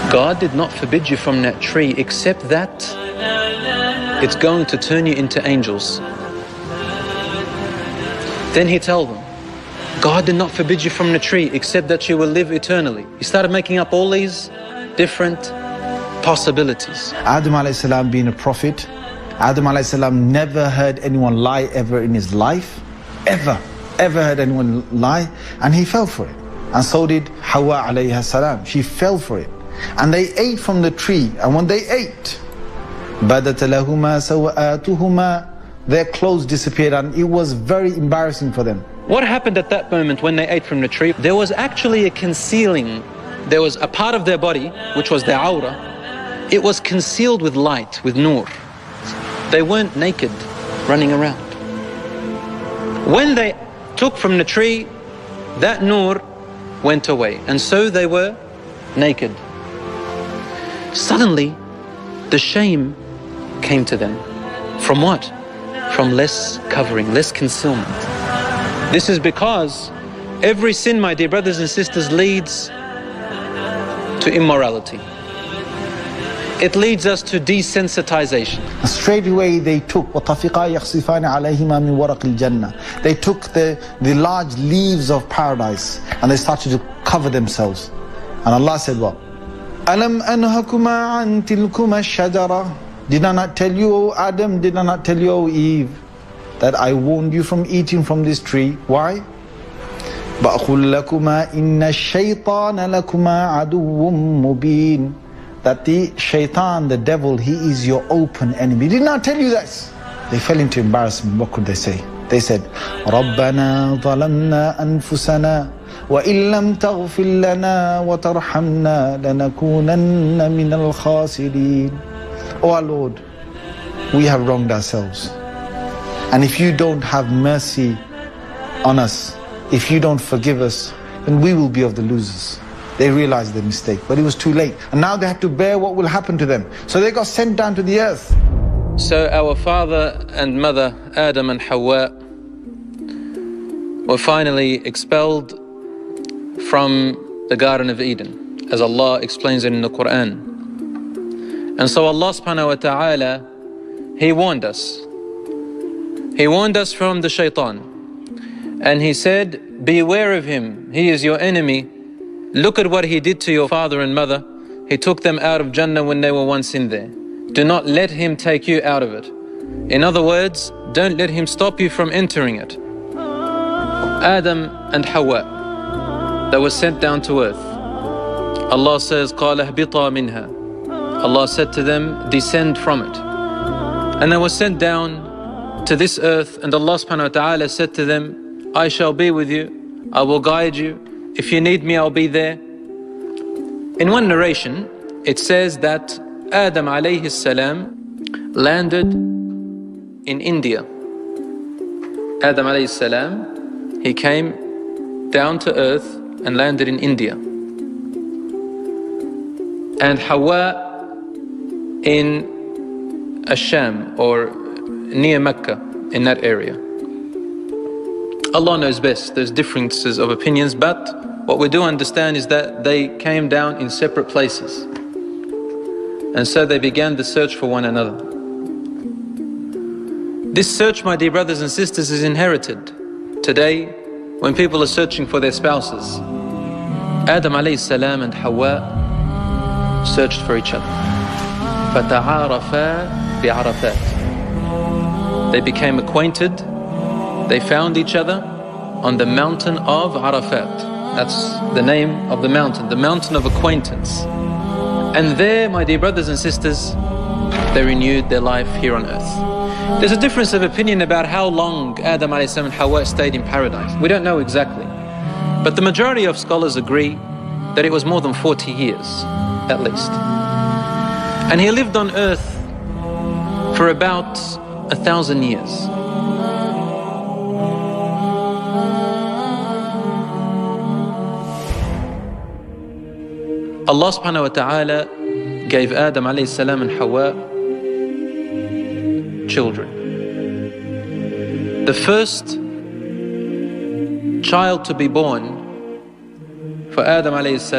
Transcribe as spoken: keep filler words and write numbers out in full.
God did not forbid you from that tree except that it's going to turn you into angels. Then he told them, God did not forbid you from the tree except that you will live eternally. He started making up all these different possibilities. Adam alayhi salam being a prophet, Adam alayhi salam never heard anyone lie ever in his life, ever, ever heard anyone lie, and he fell for it. And so did Hawa alayhi salam, she fell for it. And they ate from the tree, and when they ate, badat lahuma sawatuhuma, their clothes disappeared, and it was very embarrassing for them. What happened at that moment when they ate from the tree? There was actually a concealing. There was a part of their body, which was their awrah. It was concealed with light, with nur. They weren't naked, running around. When they took from the tree, that nur went away, and so they were naked. Suddenly, the shame came to them. From what? From less covering, less concealment. This is because every sin, my dear brothers and sisters, leads to immorality. It leads us to desensitization. Straight away they took وَطَفِقَا يَخْصِفَانِ عَلَيْهِمَا مِنْ وَرَقِ الْجَنَّةِ. They took the, the large leaves of paradise and they started to cover themselves. And Allah said what? أَلَمْ أَنْهَكُمَا عَنْ تِلْكُمَا الشَّجَرَةِ. Did I not tell you, O Adam, did I not tell you, O Eve, that I warned you from eating from this tree? Why? بَأْخُلْ لَكُمَا إِنَّ الشَّيْطَانَ لَكُمَا عَدُوٌّ مُبِينٌ. That the shaitan, the devil, he is your open enemy. Did not tell you this. They fell into embarrassment. What could they say? They said, رَبَّنَا ظَلَمْنَا أَنفُسَنَا وَإِن لَمْ تَغْفِرْ لَنَا وَتَرْحَمْنَا لَنَكُونَنَّ مِنَ الْخَاسِرِينَ. Oh our Lord, we have wronged ourselves. And if you don't have mercy on us, if you don't forgive us, then we will be of the losers. They realized their mistake, but it was too late. And now they have to bear what will happen to them. So they got sent down to the earth. So our father and mother, Adam and Hawa, were finally expelled from the Garden of Eden, as Allah explains it in the Quran. And so Allah subhanahu wa ta'ala, He warned us. He warned us from the shaitan. And He said, beware of him, he is your enemy. Look at what he did to your father and mother. He took them out of Jannah when they were once in there. Do not let him take you out of it. In other words, don't let him stop you from entering it. Adam and Hawa, they were sent down to earth. Allah says, قَالَ اهْبِطَا مِنْهَا. Allah said to them, descend from it. And they were sent down to this earth, and Allah subhanahu wa ta'ala said to them, I shall be with you, I will guide you. If you need me, I'll be there. In one narration, it says that Adam alayhi salam landed in India. Adam alayhi salam, he came down to earth and landed in India. And Hawa in Asham, or near Mecca, in that area. Allah knows best, there's differences of opinions, but what we do understand is that they came down in separate places. And so they began the search for one another. This search, my dear brothers and sisters, is inherited. Today, when people are searching for their spouses, Adam alayhi salam and Hawa searched for each other. فَتَعَارَفَا بِعَرَفَاتٍ. They became acquainted. They found each other on the mountain of Arafat. That's the name of the mountain, the mountain of acquaintance. And there, my dear brothers and sisters, they renewed their life here on earth. There's a difference of opinion about how long Adam alayhi salam and Hawa stayed in paradise. We don't know exactly. But the majority of scholars agree that it was more than forty years, at least. And he lived on earth for about a thousand years. Allah subhanahu wa ta'ala gave Adam alayhi salam and Hawa children. The first child to be born for Adam alayhi salam